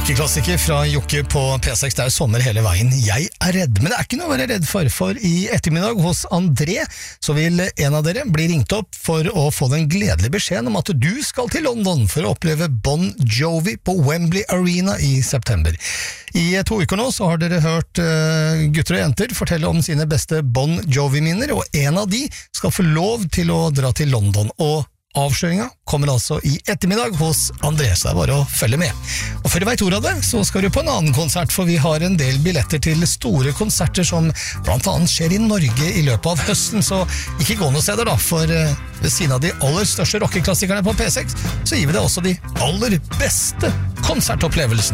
Rockeklassiker fra Jokke på P6, det er sommer hele veien. Jeg er redd, men det er ikke noe å være redd for i ettermiddag hos André, så vil en av dere bli ringt opp for å få den gledelige beskjeden om at du skal til London for å oppleve Bon Jovi på Wembley Arena i september. I 2 uker nå så har dere hørt gutter og jenter fortelle om sine beste Bon Jovi-minner, og en av de skal få lov til å dra til London, og avsløringa kommer altså i ettermiddag hos André, så det er bare å følge med. Og før du vet ordet av det, så skal du på en annen konsert, for vi har en del billetter til store konserter som blant annet skjer i Norge i løpet av høsten, så ikke gå noe steder da, for ved siden av de aller største rockeklassikerne på P6, så gir vi deg også de aller beste konsertopplevelsene.